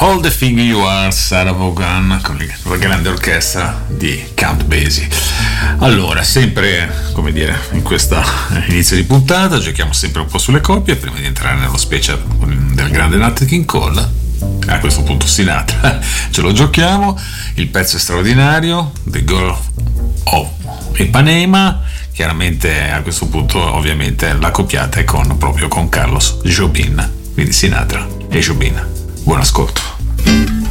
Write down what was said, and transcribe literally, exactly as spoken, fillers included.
All the Thing You Are, Sarah Vaughan, con la grande orchestra di Count Basie. Allora, sempre, come dire, in questo inizio di puntata giochiamo sempre un po' sulle coppie prima di entrare nello special del grande Nat King Cole. A questo punto Sinatra ce lo giochiamo. Il pezzo è straordinario, The Girl of Ipanema. Chiaramente a questo punto ovviamente la coppiata è con, proprio con Carlos Jobim, quindi Sinatra e Jobim. Buon ascolto.